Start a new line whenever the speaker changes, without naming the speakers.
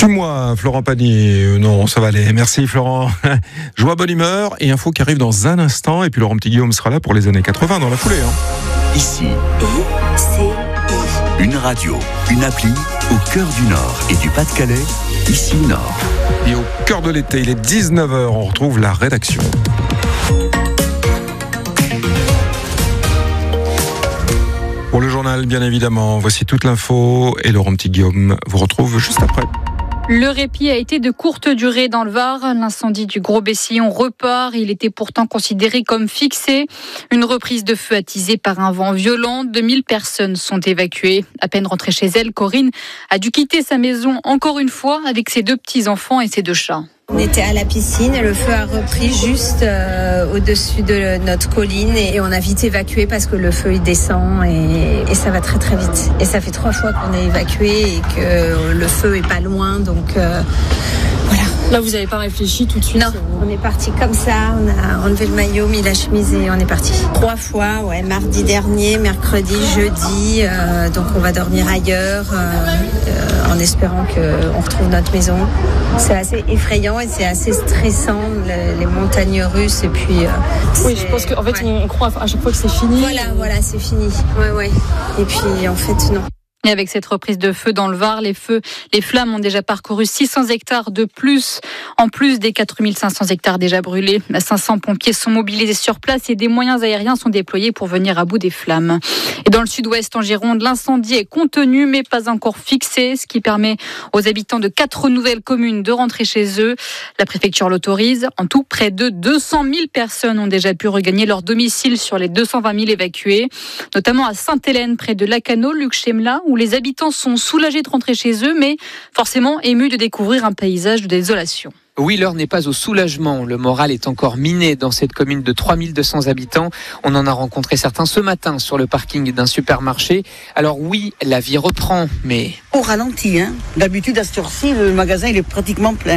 Suis-moi, Florent Pagny. Non, ça va aller. Merci, Florent. Joie, bonne humeur et info qui arrive dans un instant. Et puis Laurent Petit-Guillaume sera là pour les années 80 dans la foulée.
Ici, une radio, une appli au cœur du Nord et du Pas-de-Calais. Ici Nord.
Et au cœur de l'été, il est 19h. On retrouve la rédaction. Pour le journal, bien évidemment, voici toute l'info et Laurent Petit-Guillaume vous retrouve juste après.
Le répit a été de courte durée dans le Var. L'incendie du Gros Bessillon repart. Il était pourtant considéré comme fixé. Une reprise de feu attisée par un vent violent. 2000 personnes sont évacuées. À peine rentrée chez elle, Corinne a dû quitter sa maison encore une fois avec ses 2 petits-enfants et ses 2 chats.
On était à la piscine et le feu a repris juste au-dessus de notre colline et on a vite évacué parce que le feu il descend et ça va très très vite. Et ça fait 3 fois qu'on est évacué et que le feu est pas loin, donc voilà.
Là vous n'avez pas réfléchi tout de suite?
Non, on est parti comme ça, on a enlevé le maillot, mis la chemise et on est parti. 3 fois, mardi dernier, mercredi, jeudi, donc on va dormir ailleurs en espérant qu'on retrouve notre maison. C'est assez effrayant et c'est assez stressant, les montagnes russes et puis...
oui, je pense qu'en fait on croit à chaque fois que c'est fini.
Voilà, c'est fini. Ouais. Et puis en fait non.
Et avec cette reprise de feu dans le Var, les flammes ont déjà parcouru 600 hectares de plus, en plus des 4500 hectares déjà brûlés. 500 pompiers sont mobilisés sur place et des moyens aériens sont déployés pour venir à bout des flammes. Et dans le sud-ouest, en Gironde, l'incendie est contenu mais pas encore fixé, ce qui permet aux habitants de 4 nouvelles communes de rentrer chez eux. La préfecture l'autorise. En tout, près de 200 000 personnes ont déjà pu regagner leur domicile sur les 220 000 évacués, notamment à Sainte-Hélène, près de Lacanau, Luc-Chemla, où les habitants sont soulagés de rentrer chez eux, mais forcément émus de découvrir un paysage de désolation.
Oui, l'heure n'est pas au soulagement. Le moral est encore miné dans cette commune de 3200 habitants. On en a rencontré certains ce matin sur le parking d'un supermarché. Alors oui, la vie reprend, mais...
Au ralenti, D'habitude, à cette heure-ci, le magasin il est pratiquement plein.